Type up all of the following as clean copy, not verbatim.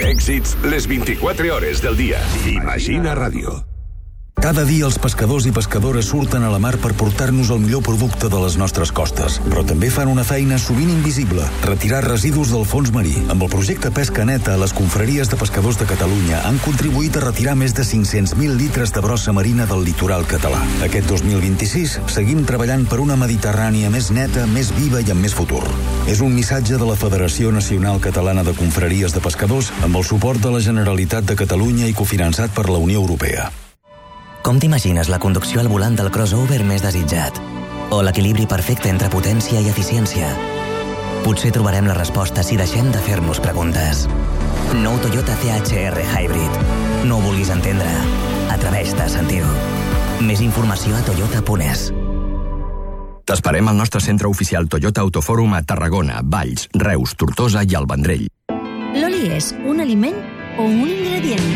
Èxits les 24 hores del dia. Imagina Ràdio. Cada dia els pescadors i pescadores surten a la mar per portar-nos el millor producte de les nostres costes. Però també fan una feina sovint invisible, retirar residus del fons marí. Amb el projecte Pesca Neta, les confraries de pescadors de Catalunya han contribuït a retirar més de 500.000 litres de brossa marina del litoral català. Aquest 2026 seguim treballant per una Mediterrània més neta, més viva i amb més futur. És un missatge de la Federació Nacional Catalana de Confraries de Pescadors amb el suport de la Generalitat de Catalunya i cofinançat per la Unió Europea. Com t'imagines la conducció al volant del crossover més desitjat? O l'equilibri perfecte entre potència i eficiència? Potser trobarem la resposta si deixem de fer-nos preguntes. Nou Toyota CHR Hybrid. No ho vulguis entendre. Atreveix-te a sentir-ho. Més informació a toyota.es. T'esperem al nostre centre oficial Toyota Autofòrum a Tarragona, Valls, Reus, Tortosa i el Vendrell. L'oli és un aliment o un ingredient?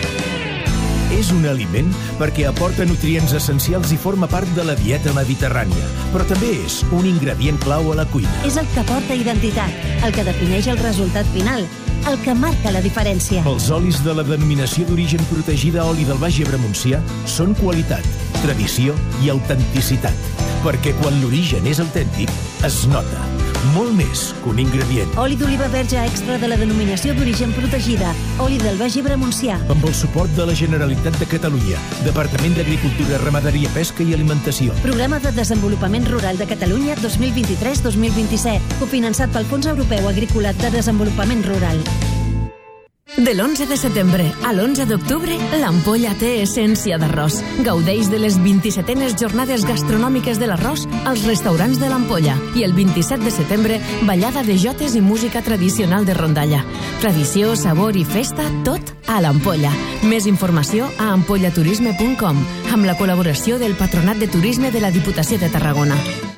És un aliment perquè aporta nutrients essencials i forma part de la dieta mediterrània, però també és un ingredient clau a la cuina. És el que aporta identitat, el que defineix el resultat final, el que marca la diferència. Els olis de la denominació d'origen protegida oli del Baix Ebre Montsià són qualitat, tradició i autenticitat, perquè quan l'origen és autèntic, es nota. Molt més que un ingredient. Oli d'oliva verge extra de la denominació d'origen protegida. Oli del Baix Ebre Montsià. Amb el suport de la Generalitat de Catalunya, Departament d'Agricultura, Ramaderia, Pesca i Alimentació. Programa de Desenvolupament Rural de Catalunya 2023-2027. Cofinançat pel Fons Europeu Agrícola de Desenvolupament Rural. De l'11 de setembre a l'11 d'octubre, l'Ampolla té essència d'arròs. Gaudeix de les 27enes jornades gastronòmiques de l'arròs als restaurants de l'Ampolla. I el 27 de setembre, ballada de jotes i música tradicional de rondalla. Tradició, sabor i festa, tot a l'Ampolla. Més informació a ampollaturisme.com, amb la col·laboració del Patronat de Turisme de la Diputació de Tarragona.